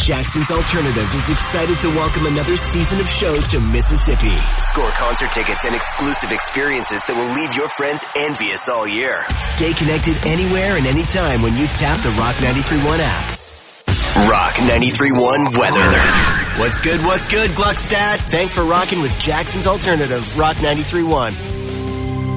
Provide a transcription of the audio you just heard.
Jackson's Alternative is excited to welcome another season of shows to Mississippi. Score concert tickets and exclusive experiences that will leave your friends envious all year. Stay connected anywhere and anytime when you tap the Rock 93.1 app. Rock 93.1 weather. What's good, Gluckstadt? Thanks for rocking with Jackson's Alternative, Rock 93.1.